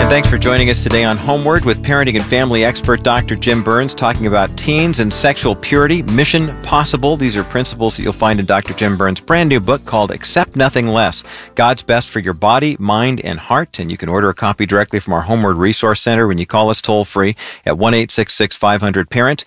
And thanks for joining us today on Homeward with parenting and family expert Dr. Jim Burns, talking about teens and sexual purity, Mission Possible. These are principles that you'll find in Dr. Jim Burns' brand new book called Accept Nothing Less, God's Best for Your Body, Mind, and Heart. And you can order a copy directly from our Homeward Resource Center when you call us toll-free at 1-866-500-PARENT,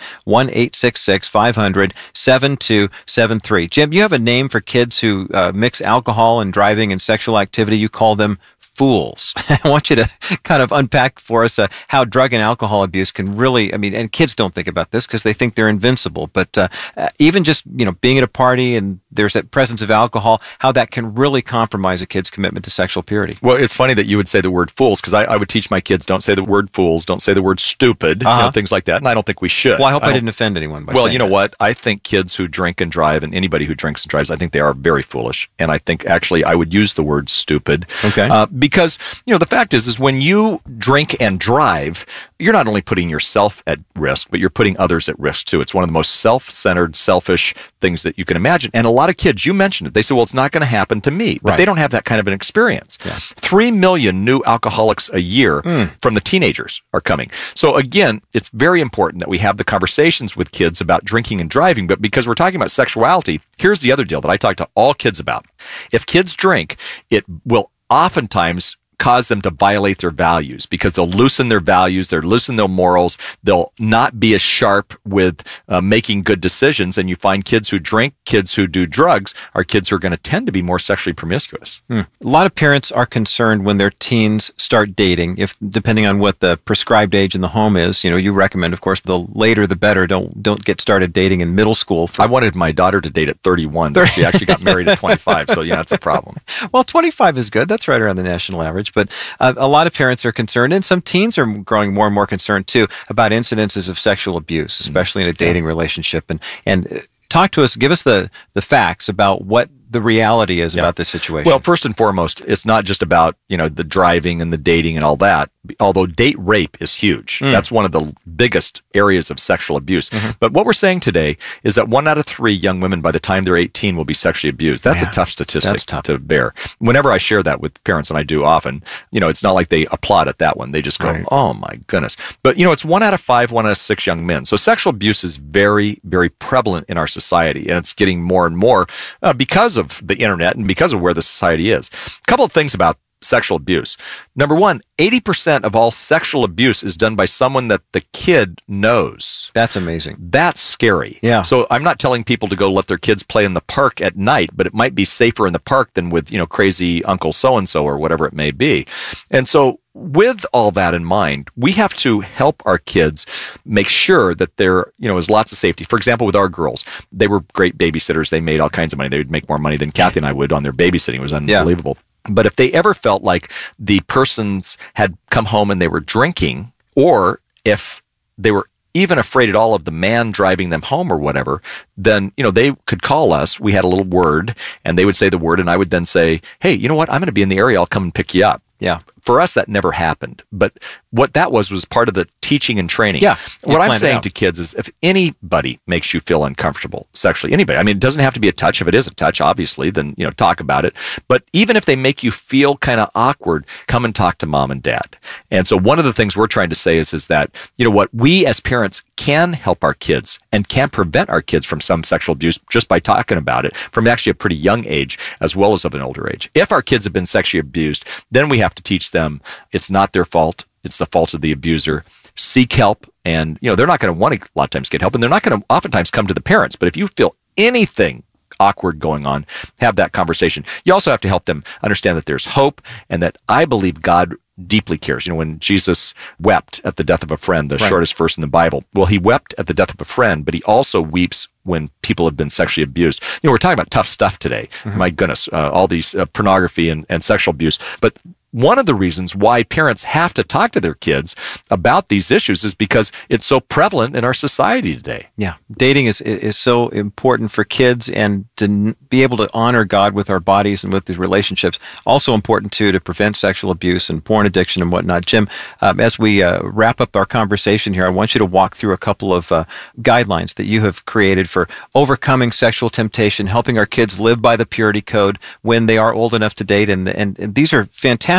1-866-500-7273. Jim, you have a name for kids who mix alcohol and driving and sexual activity. You call them fools. I want you to kind of unpack for us how drug and alcohol abuse can really, and kids don't think about this because they think they're invincible, but even just, being at a party and there's that presence of alcohol, how that can really compromise a kid's commitment to sexual purity. Well, it's funny that you would say the word fools, because I would teach my kids, don't say the word fools, don't say the word stupid, things like that, and I don't think we should. Well, I hope I didn't offend anyone by saying Well, you know what? I think kids who drink and drive, and anybody who drinks and drives, I think they are very foolish, and I think actually I would use the word stupid. Okay. Because, the fact is when you drink and drive, you're not only putting yourself at risk, but you're putting others at risk too. It's one of the most self-centered, selfish things that you can imagine. And a lot of kids, you mentioned it, they say, well, it's not going to happen to me. But they don't have that kind of an experience. Yeah. 3 million new alcoholics a year from the teenagers are coming. So again, it's very important that we have the conversations with kids about drinking and driving. But because we're talking about sexuality, here's the other deal that I talk to all kids about. If kids drink, it will oftentimes cause them to violate their values because they'll loosen their values, they'll loosen their morals, they'll not be as sharp with making good decisions. And you find kids who drink, kids who do drugs, are kids who are going to tend to be more sexually promiscuous. A lot of parents are concerned when their teens start dating, if depending on what the prescribed age in the home is. You recommend, of course, the later the better. Don't get started dating in middle school. I wanted my daughter to date at 31, but she actually got married at 25, so yeah, it's a problem. Well, 25 is good. That's right around the national average. But a lot of parents are concerned, and some teens are growing more and more concerned too about incidences of sexual abuse, especially in a dating relationship. And talk to us, give us the facts about what the reality is about this situation. Well, first and foremost, it's not just about, the driving and the dating and all that, although date rape is huge. That's one of the biggest areas of sexual abuse. But what we're saying today is that 1 out of 3 young women by the time they're 18 will be sexually abused. That's a tough statistic to bear. Whenever I share that with parents, and I do often, it's not like they applaud at that one. They just go, oh my goodness. But, it's 1 out of 5, 1 out of 6 young men. So sexual abuse is very, very prevalent in our society, and it's getting more and more because of the internet and because of where the society is. A couple of things about sexual abuse. Number one, 80% of all sexual abuse is done by someone that the kid knows. That's amazing. That's scary. Yeah. So I'm not telling people to go let their kids play in the park at night, but it might be safer in the park than with, crazy Uncle so-and-so or whatever it may be. And so with all that in mind, we have to help our kids make sure that there, is lots of safety. For example, with our girls, they were great babysitters. They made all kinds of money. They would make more money than Kathy and I would on their babysitting. It was unbelievable. Yeah. But if they ever felt like the persons had come home and they were drinking, or if they were even afraid at all of the man driving them home or whatever, then, they could call us. We had a little word, and they would say the word, and I would then say, hey, you know what? I'm going to be in the area. I'll come and pick you up. Yeah. For us, that never happened. But what that was part of the teaching and training. Yeah. What I'm saying to kids is if anybody makes you feel uncomfortable sexually, anybody, it doesn't have to be a touch. If it is a touch, obviously, then, talk about it. But even if they make you feel kind of awkward, come and talk to mom and dad. And so one of the things we're trying to say is that, what we as parents can help our kids and can prevent our kids from some sexual abuse just by talking about it from actually a pretty young age as well as of an older age. If our kids have been sexually abused, then we have to teach them it's not their fault. It's the fault of the abuser. Seek help. And, they're not going to want to a lot of times get help, and they're not going to oftentimes come to the parents. But if you feel anything awkward going on, have that conversation. You also have to help them understand that there's hope and that I believe God deeply cares. When Jesus wept at the death of a friend, the shortest verse in the Bible, well, he wept at the death of a friend, but he also weeps when people have been sexually abused. We're talking about tough stuff today. My goodness, all these pornography and sexual abuse. But one of the reasons why parents have to talk to their kids about these issues is because it's so prevalent in our society today. Yeah. Dating is so important for kids, and to be able to honor God with our bodies and with these relationships. Also important, too, to prevent sexual abuse and porn addiction and whatnot. Jim, as we wrap up our conversation here, I want you to walk through a couple of guidelines that you have created for overcoming sexual temptation, helping our kids live by the purity code when they are old enough to date. And these are fantastic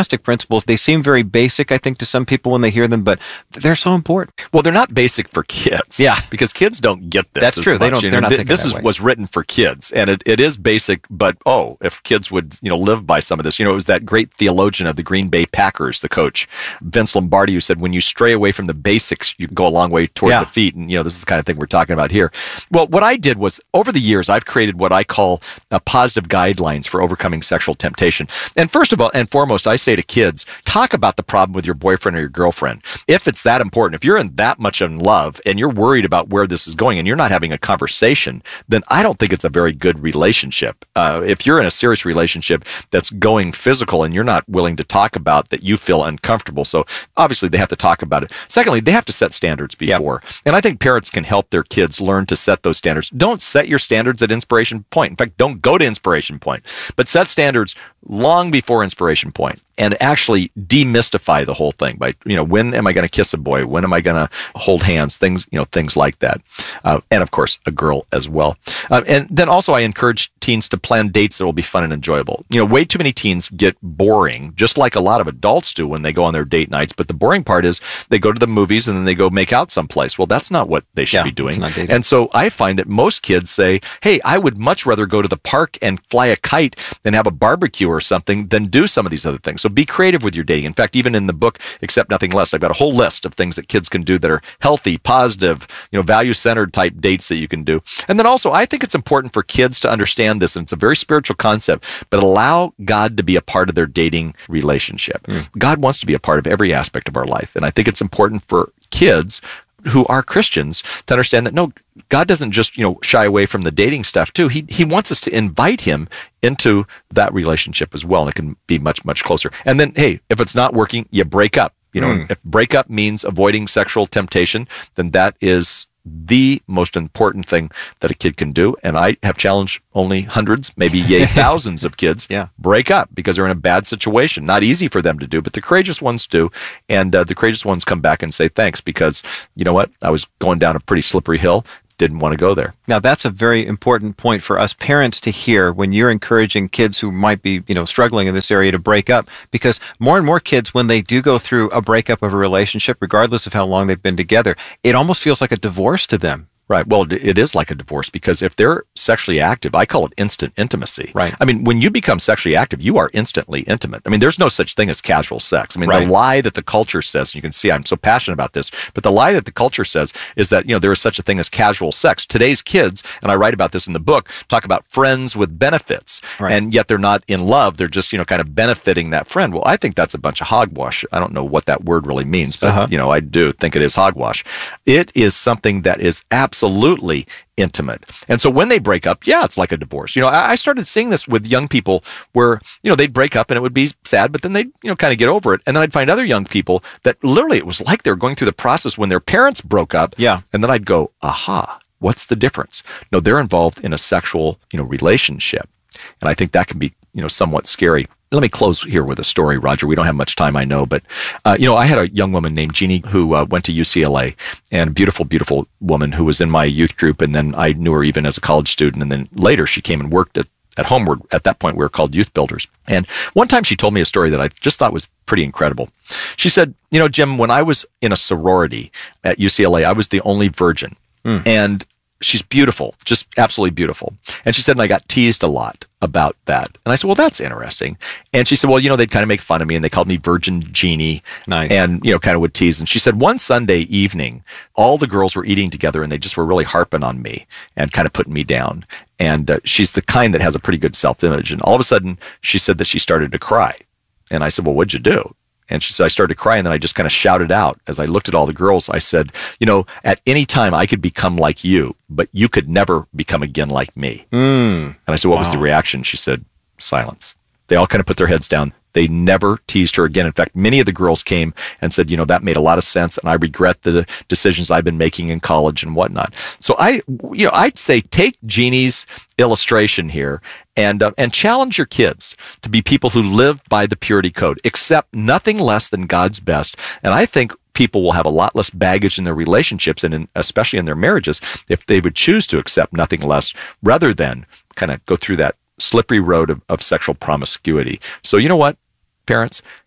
fantastic principles. They seem very basic, I think, to some people when they hear them, but they're so important. Well, they're not basic for kids. Yeah. Because kids don't get this. That's true. They don't, they're not thinking this that way. was written for kids, and it is basic, but if kids would, live by some of this, it was that great theologian of the Green Bay Packers, the coach, Vince Lombardi, who said, when you stray away from the basics, you can go a long way toward the feet. And, this is the kind of thing we're talking about here. Well, what I did was, over the years, I've created what I call positive guidelines for overcoming sexual temptation. And first of all, and foremost, I say to kids, talk about the problem with your boyfriend or your girlfriend. If it's that important, if you're in that much in love and you're worried about where this is going and you're not having a conversation, then I don't think it's a very good relationship. If you're in a serious relationship that's going physical and you're not willing to talk about that, you feel uncomfortable. So obviously they have to talk about it. Secondly, they have to set standards before. Yep. And I think parents can help their kids learn to set those standards. Don't set your standards at inspiration point. In fact, don't go to inspiration point, but set standards long before inspiration point, and actually demystify the whole thing by, when am I going to kiss a boy? When am I going to hold hands? Things like that. And of course, a girl as well. And then also I encourage teens to plan dates that will be fun and enjoyable. Way too many teens get boring, just like a lot of adults do when they go on their date nights. But the boring part is they go to the movies and then they go make out someplace. Well, that's not what they should be doing. And so I find that most kids say, hey, I would much rather go to the park and fly a kite than have a barbecue or something than do some of these other things. So be creative with your dating. In fact, even in the book, Accept Nothing Less, I've got a whole list of things that kids can do that are healthy, positive, value-centered type dates that you can do. And then also, I think it's important for kids to understand this, and it's a very spiritual concept, but allow God to be a part of their dating relationship. God wants to be a part of every aspect of our life. And I think it's important for kids who are Christians to understand that, no, God doesn't just, shy away from the dating stuff too. He wants us to invite him into that relationship as well. And it can be much, much closer. And then, hey, if it's not working, you break up. If breakup means avoiding sexual temptation, then that is the most important thing that a kid can do. And I have challenged only hundreds, maybe thousands of kids break up because they're in a bad situation. Not easy for them to do, but the courageous ones do. And the courageous ones come back and say thanks because, you know what, I was going down a pretty slippery hill. Didn't want to go there. Now, that's a very important point for us parents to hear when you're encouraging kids who might be, struggling in this area to break up, because more and more kids, when they do go through a breakup of a relationship, regardless of how long they've been together, it almost feels like a divorce to them. Right. Well, it is like a divorce because if they're sexually active, I call it instant intimacy. Right. I mean, when you become sexually active, you are instantly intimate. I mean, there's no such thing as casual sex. I mean, the lie that the culture says, and you can see I'm so passionate about this, but the lie that the culture says is that, there is such a thing as casual sex. Today's kids, and I write about this in the book, talk about friends with benefits. Right. And yet they're not in love. They're just, kind of benefiting that friend. Well, I think that's a bunch of hogwash. I don't know what that word really means, but, I do think it is hogwash. It is something that is absolutely intimate. And so when they break up, it's like a divorce. I started seeing this with young people where, they'd break up and it would be sad, but then they'd, kind of get over it. And then I'd find other young people that literally it was like they were going through the process when their parents broke up. Yeah. And then I'd go, aha, what's the difference? No, they're involved in a sexual, relationship. And I think that can be, somewhat scary. Let me close here with a story, Roger. We don't have much time, I know, but, I had a young woman named Jeannie who went to UCLA, and a beautiful, beautiful woman who was in my youth group. And then I knew her even as a college student. And then later she came and worked at Homeward. At that point, we were called Youth Builders. And one time she told me a story that I just thought was pretty incredible. She said, Jim, when I was in a sorority at UCLA, I was the only virgin. And she's beautiful, just absolutely beautiful. And she said, and I got teased a lot about that. And I said, well, that's interesting. And she said, well, they'd kind of make fun of me and they called me Virgin Jeannie. Nice. And, kind of would tease. And she said, one Sunday evening, all the girls were eating together and they just were really harping on me and kind of putting me down. And she's the kind that has a pretty good self-image. And all of a sudden, she said that she started to cry. And I said, well, what'd you do? And she said, I started crying, and then I just kind of shouted out as I looked at all the girls. I said, at any time I could become like you, but you could never become again like me. And I said, what was the reaction? She said, silence. They all kind of put their heads down. They never teased her again. In fact, many of the girls came and said, that made a lot of sense, and I regret the decisions I've been making in college and whatnot. So I'd say take Jeannie's illustration here and challenge your kids to be people who live by the purity code, accept nothing less than God's best. And I think people will have a lot less baggage in their relationships and especially in their marriages if they would choose to accept nothing less rather than kind of go through that slippery road of sexual promiscuity. So you know what, parents,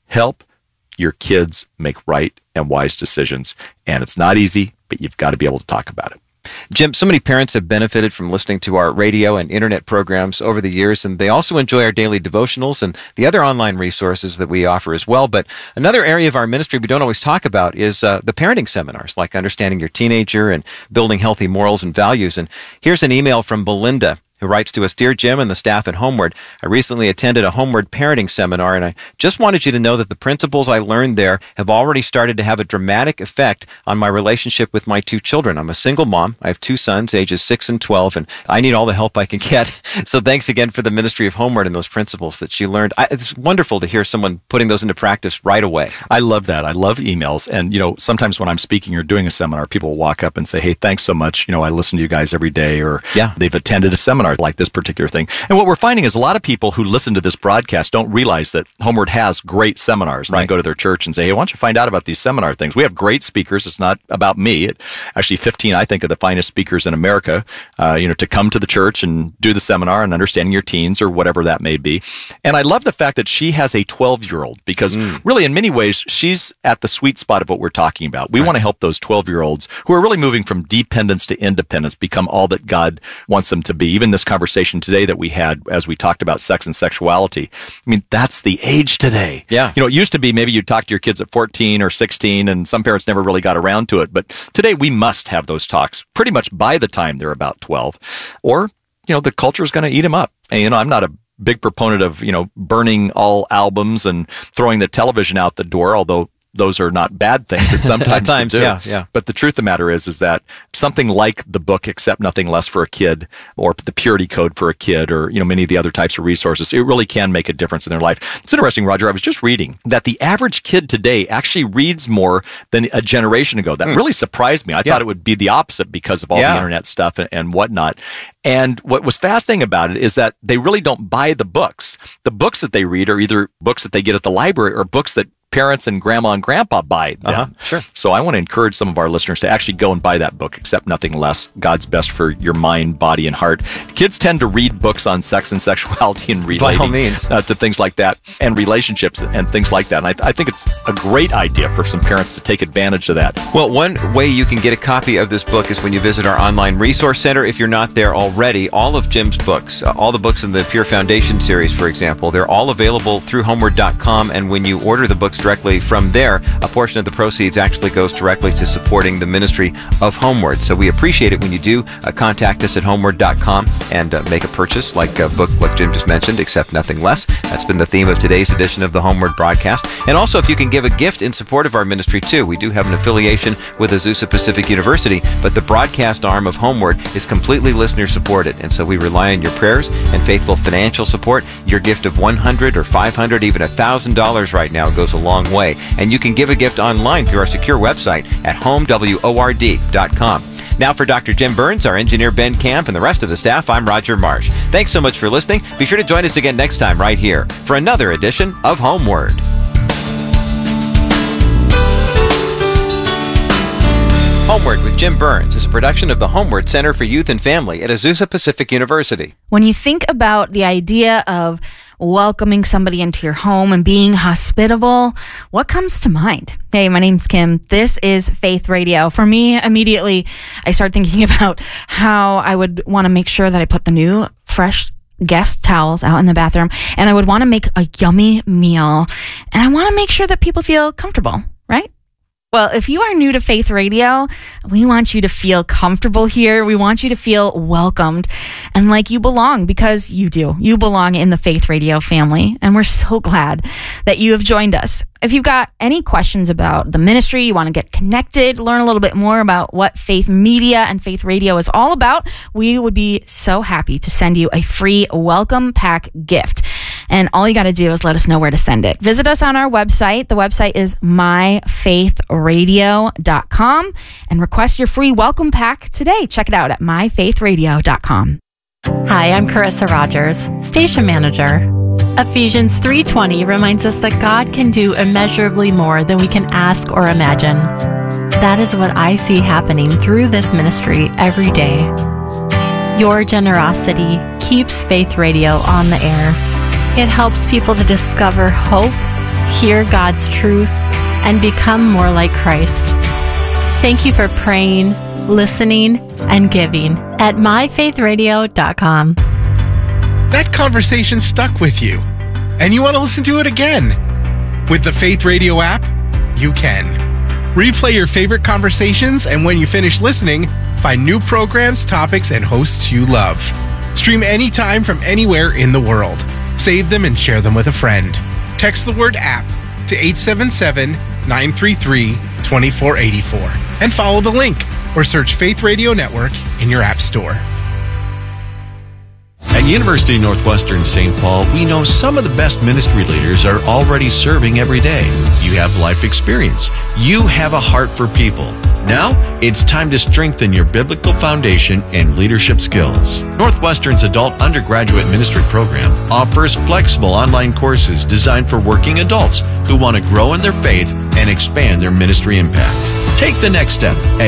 help your kids make right and wise decisions. And it's not easy, but you've got to be able to talk about it. Jim, so many parents have benefited from listening to our radio and internet programs over the years, and they also enjoy our daily devotionals and the other online resources that we offer as well. But another area of our ministry we don't always talk about is the parenting seminars, like Understanding Your Teenager and Building Healthy Morals and Values. And here's an email from Belinda, who writes to us, Dear Jim and the staff at Homeward, I recently attended a Homeward parenting seminar, and I just wanted you to know that the principles I learned there have already started to have a dramatic effect on my relationship with my 2 children. I'm a single mom. I have 2 sons, ages 6 and 12, and I need all the help I can get. So thanks again for the ministry of Homeward and those principles that she learned. It's wonderful to hear someone putting those into practice right away. I love that. I love emails. And, sometimes when I'm speaking or doing a seminar, people will walk up and say, hey, thanks so much. I listen to you guys every day, or they've attended a seminar like this particular thing. And what we're finding is a lot of people who listen to this broadcast don't realize that Homeward has great seminars. And they go to their church and say, hey, why don't you find out about these seminar things? We have great speakers. It's not about me. Actually, 15, I think, of the finest speakers in America, to come to the church and do the seminar and Understanding Your Teens or whatever that may be. And I love the fact that she has a 12-year-old because really, in many ways, she's at the sweet spot of what we're talking about. We want to help those 12-year-olds who are really moving from dependence to independence become all that God wants them to be. Even this conversation today that we had as we talked about sex and sexuality, I mean, that's the age today. Yeah. It used to be maybe you'd talk to your kids at 14 or 16, and some parents never really got around to it. But today we must have those talks pretty much by the time they're about 12. Or, the culture is going to eat them up. And, I'm not a big proponent of, burning all albums and throwing the television out the door, although those are not bad things. It's sometimes times, to do. Yeah. But the truth of the matter is that something like the book Accept Nothing Less for a Kid, or the Purity Code for a Kid, or many of the other types of resources, it really can make a difference in their life. It's interesting, Roger. I was just reading that the average kid today actually reads more than a generation ago. That really surprised me. I thought it would be the opposite because of all the internet stuff and whatnot. And what was fascinating about it is that they really don't buy the books. The books that they read are either books that they get at the library or books that parents and grandma and grandpa buy them. Sure. So I want to encourage some of our listeners to actually go and buy that book, Accept Nothing Less, God's Best for Your Mind, Body, and Heart. Kids tend to read books on sex and sexuality and relating by all means. To things like that, and relationships and things like that. And I think it's a great idea for some parents to take advantage of that. Well, one way you can get a copy of this book is when you visit our online resource center. If you're not there already, all of Jim's books, all the books in the Pure Foundation series, for example, they're all available through homeward.com. And when you order the books directly from there, a portion of the proceeds actually goes directly to supporting the ministry of Homeward. So we appreciate it when you do contact us at homeward.com and make a purchase, like a book like Jim just mentioned, Accept Nothing Less. That's been the theme of today's edition of the Homeward broadcast. And also, if you can give a gift in support of our ministry too, we do have an affiliation with Azusa Pacific University, but the broadcast arm of Homeward is completely listener supported. And so we rely on your prayers and faithful financial support. Your gift of $100 or $500, even $1,000 right now goes a long way. And you can give a gift online through our secure website at homeword.com. Now for Dr. Jim Burns, our engineer Ben Camp, and the rest of the staff, I'm Roger Marsh. Thanks so much for listening. Be sure to join us again next time right here for another edition of Homeward. Homeward with Jim Burns is a production of the Homeward Center for Youth and Family at Azusa Pacific University. When you think about the idea of welcoming somebody into your home and being hospitable, what comes to mind? Hey, my name's Kim. This is Faith Radio. For me, immediately, I start thinking about how I would want to make sure that I put the new, fresh guest towels out in the bathroom, and I would want to make a yummy meal, and I want to make sure that people feel comfortable, right? Well, if you are new to Faith Radio, we want you to feel comfortable here. We want you to feel welcomed and like you belong, because you do. You belong in the Faith Radio family, and we're so glad that you have joined us. If you've got any questions about the ministry, you want to get connected, learn a little bit more about what Faith Media and Faith Radio is all about, we would be so happy to send you a free welcome pack gift. And all you got to do is let us know where to send it. Visit us on our website. The website is myfaithradio.com and request your free welcome pack today. Check it out at myfaithradio.com. Hi, I'm Carissa Rogers, station manager. Ephesians 3:20 reminds us that God can do immeasurably more than we can ask or imagine. That is what I see happening through this ministry every day. Your generosity keeps Faith Radio on the air. It helps people to discover hope hear God's truth, and become more like Christ. Thank you for praying, listening, and giving at myfaithradio.com. That conversation stuck with you, and you want to listen to it again. With the Faith Radio app, you can. Replay your favorite conversations, and when you finish listening, find new programs, topics, and hosts you love. Stream anytime from anywhere in the world. Save them and share them with a friend. Text the word app to 877-933-2484 and follow the link or search Faith Radio Network in your app store. At University of Northwestern St. Paul, we know some of the best ministry leaders are already serving every day. You have life experience. You have a heart for people. Now, it's time to strengthen your biblical foundation and leadership skills. Northwestern's adult undergraduate ministry program offers flexible online courses designed for working adults who want to grow in their faith and expand their ministry impact. Take the next step at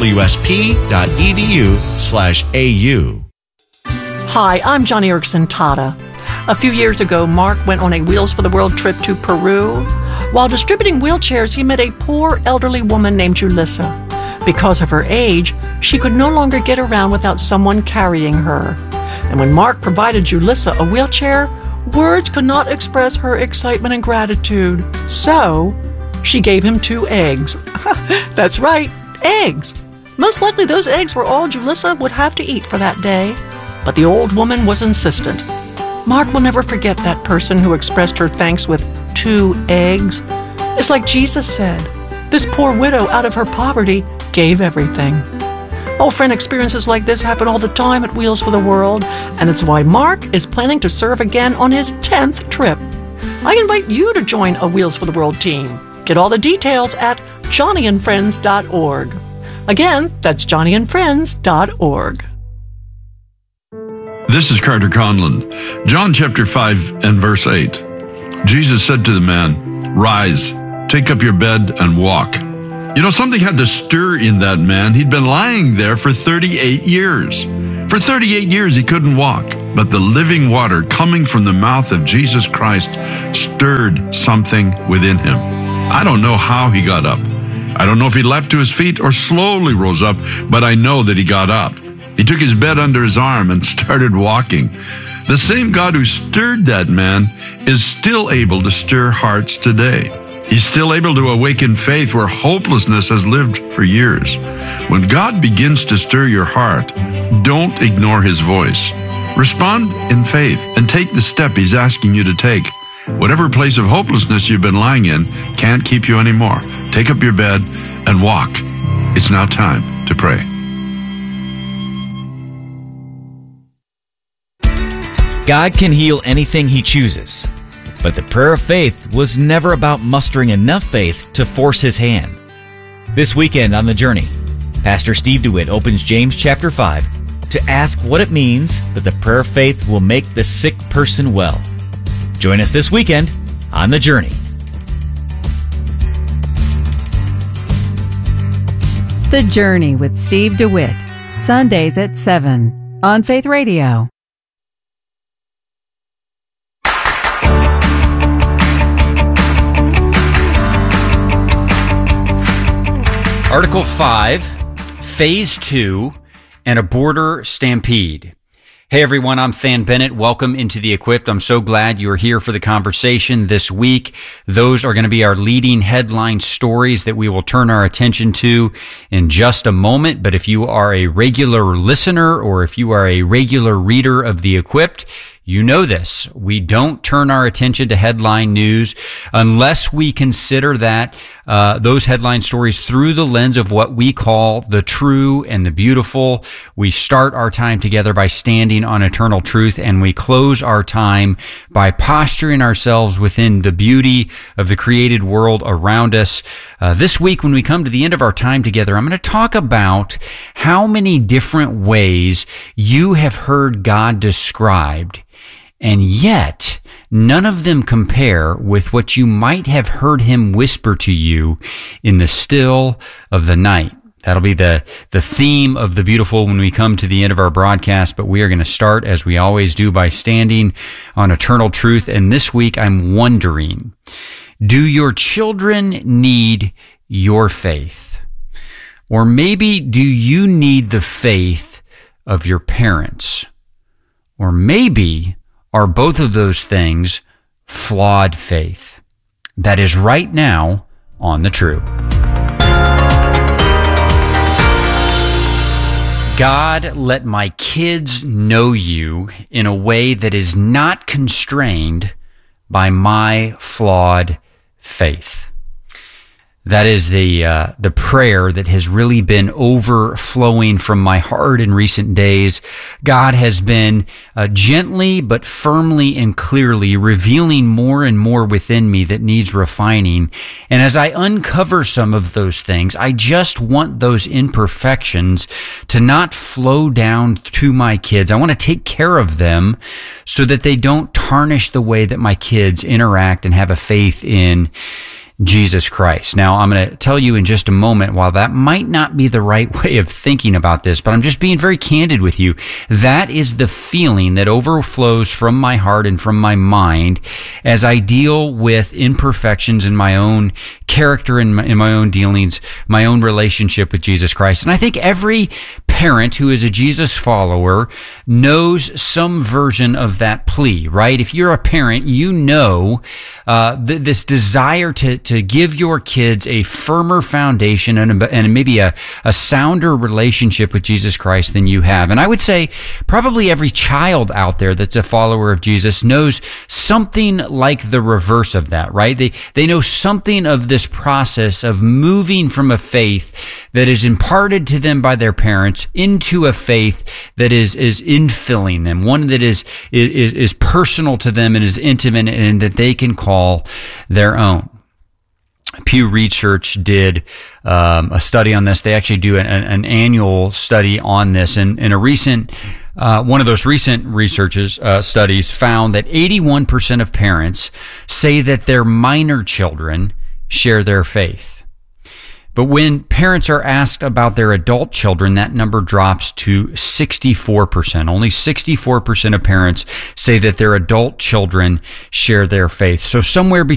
unwsp.edu/au. Hi, I'm Johnny Erickson Tata. A few years ago, Mark went on a Wheels for the World trip to Peru. While distributing wheelchairs, he met a poor elderly woman named Julissa. Because of her age, she could no longer get around without someone carrying her. And when Mark provided Julissa a wheelchair, words could not express her excitement and gratitude. So, she gave him 2 eggs. That's right, eggs. Most likely those eggs were all Julissa would have to eat for that day. But the old woman was insistent. Mark will never forget that person who expressed her thanks with 2 eggs. It's like Jesus said, this poor widow out of her poverty gave everything. Oh, friend, experiences like this happen all the time at Wheels for the World, and it's why Mark is planning to serve again on his 10th trip. I invite you to join a Wheels for the World team. Get all the details at johnnyandfriends.org. Again, that's johnnyandfriends.org. This is Carter Conlon. John chapter 5 and verse 8. Jesus said to the man, "Rise, take up your bed and walk." You know, something had to stir in that man. He'd been lying there for 38 years. For 38 years he couldn't walk. But the living water coming from the mouth of Jesus Christ stirred something within him. I don't know how he got up. I don't know if he leapt to his feet or slowly rose up, but I know that he got up. He took his bed under his arm and started walking. The same God who stirred that man is still able to stir hearts today. He's still able to awaken faith where hopelessness has lived for years. When God begins to stir your heart, don't ignore his voice. Respond in faith and take the step he's asking you to take. Whatever place of hopelessness you've been lying in can't keep you anymore. Take up your bed and walk. It's now time to pray. God can heal anything he chooses, but the prayer of faith was never about mustering enough faith to force his hand. This weekend on The Journey, Pastor Steve DeWitt opens James chapter 5 to ask what it means that the prayer of faith will make the sick person well. Join us this weekend on The Journey. The Journey with Steve DeWitt, Sundays at 7 on Faith Radio. Article 5, Phase 2, and a border stampede. Hey everyone, I'm Than Bennett. Welcome into The Equipped. I'm so glad you're here for the conversation this week. Those are going to be our leading headline stories that we will turn our attention to in just a moment. But if you are a regular listener or if you are a regular reader of The Equipped, you know this. We don't turn our attention to headline news unless we consider that those headline stories through the lens of what we call the true and the beautiful. We start our time together by standing on eternal truth, and we close our time by posturing ourselves within the beauty of the created world around us. This week, when we come to the end of our time together, I'm going to talk about how many different ways you have heard God described, and yet none of them compare with what you might have heard him whisper to you in the still of the night. That'll be the theme of the beautiful when we come to the end of our broadcast, but we are going to start, as we always do, by standing on eternal truth. And this week I'm wondering, Do your children need your faith? Or maybe do you need the faith of your parents? Or maybe are both of those things flawed faith? That is right now on The True. God, let my kids know you in a way that is not constrained by my flawed faith. That is the prayer that has really been overflowing from my heart in recent days. God has been gently but firmly and clearly revealing more and more within me that needs refining. And as I uncover some of those things, I just want those imperfections to not flow down to my kids. I want to take care of them so that they don't tarnish the way that my kids interact and have a faith in Jesus Christ. Now, I'm going to tell you in just a moment, while that might not be the right way of thinking about this, but I'm just being very candid with you. That is the feeling that overflows from my heart and from my mind as I deal with imperfections in my own character and in my own dealings, my own relationship with Jesus Christ. And I think every parent who is a Jesus follower knows some version of that plea, right? If you're a parent, you know this desire to give your kids a firmer foundation and maybe a sounder relationship with Jesus Christ than you have. And I would say probably every child out there that's a follower of Jesus knows something like the reverse of that, right? They know something of this process of moving from a faith that is imparted to them by their parents into a faith that is infilling them, one that is personal to them and is intimate and that they can call their own. Pew Research did a study on this. They actually do an annual study on this. And in a recent, one of those recent studies found that 81% of parents say that their minor children share their faith. But when parents are asked about their adult children, that number drops to 64%. Only 64% of parents say that their adult children share their faith. So somewhere